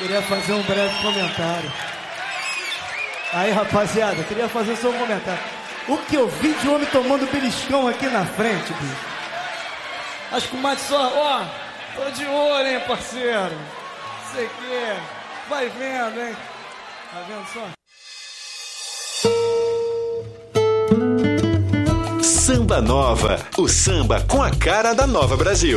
Queria fazer um breve comentário. Aí, rapaziada, queria fazer só um comentário. O que eu vi de homem tomando beliscão aqui na frente, bicho? Acho que o mate só... Ó, tô de olho, hein, parceiro? Sei que... Vai vendo, hein? Tá vendo só? Samba Nova, o samba com a cara da Nova Brasil.